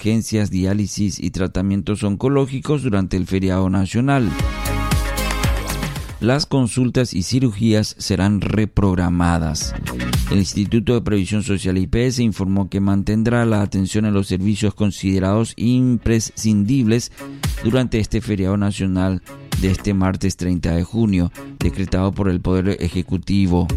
urgencias, diálisis y tratamientos oncológicos durante el feriado nacional. Las consultas y cirugías serán reprogramadas. El Instituto de Previsión Social IPS informó que mantendrá la atención en los servicios considerados imprescindibles durante este feriado nacional de este martes 30 de junio, decretado por el Poder Ejecutivo.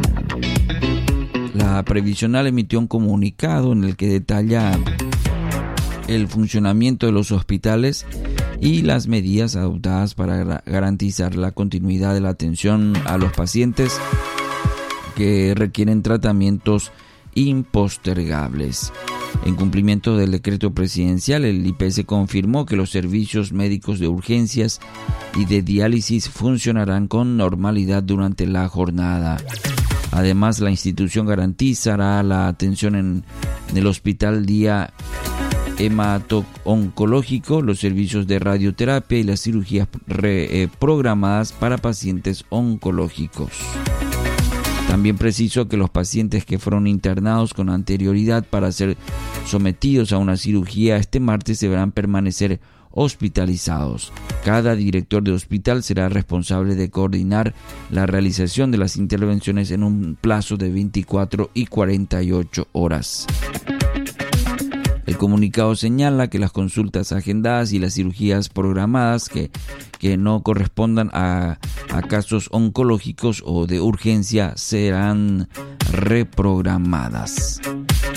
La previsional emitió un comunicado en el que detalla el funcionamiento de los hospitales y las medidas adoptadas para garantizar la continuidad de la atención a los pacientes que requieren tratamientos impostergables. En cumplimiento del decreto presidencial, el IPS confirmó que los servicios médicos de urgencias y de diálisis funcionarán con normalidad durante la jornada. Además, la institución garantizará la atención en el hospital día hemato-oncológico, los servicios de radioterapia y las cirugías programadas para pacientes oncológicos. También precisó que los pacientes que fueron internados con anterioridad para ser sometidos a una cirugía este martes deberán permanecer hospitalizados. Cada director de hospital será responsable de coordinar la realización de las intervenciones en un plazo de 24 y 48 horas. El comunicado señala que las consultas agendadas y las cirugías programadas que no correspondan a casos oncológicos o de urgencia serán reprogramadas.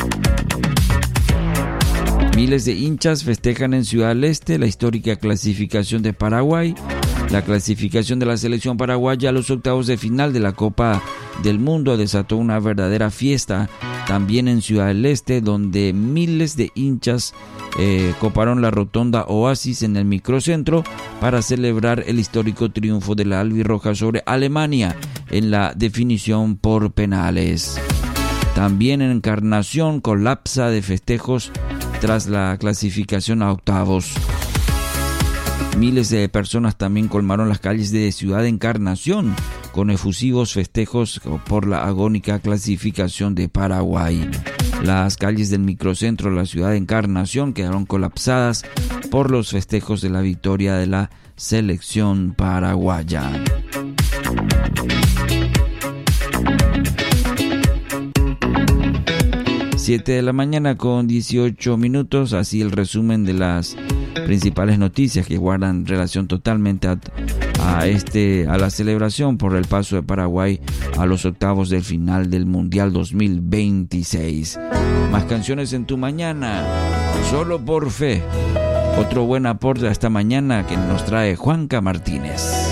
Miles de hinchas festejan en Ciudad del Este la histórica clasificación de Paraguay. La clasificación de la selección paraguaya a los octavos de final de la Copa del Mundo desató una verdadera fiesta también en Ciudad del Este, donde miles de hinchas coparon la rotonda Oasis en el microcentro para celebrar el histórico triunfo de la albirroja sobre Alemania en la definición por penales. También en Encarnación colapsa de festejos tras la clasificación a octavos. Miles de personas también colmaron las calles de Ciudad Encarnación con efusivos festejos por la agónica clasificación de Paraguay. Las calles del microcentro de la Ciudad Encarnación quedaron colapsadas por los festejos de la victoria de la selección paraguaya. Siete de la mañana con 18 minutos, así el resumen de las principales noticias que guardan relación totalmente a la celebración por el paso de Paraguay a los octavos del final del Mundial 2026. Más canciones en tu mañana, solo por fe. Otro buen aporte a esta mañana que nos trae Juanca Martínez.